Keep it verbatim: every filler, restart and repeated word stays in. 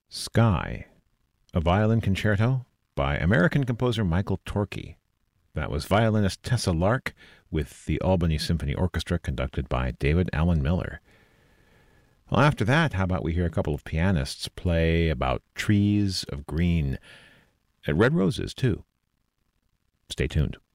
Sky, a violin concerto by American composer Michael Torke. That was violinist Tessa Lark with the Albany Symphony Orchestra conducted by David Allen Miller. Well, after that, how about we hear a couple of pianists play about trees of green, and red roses too. Stay tuned.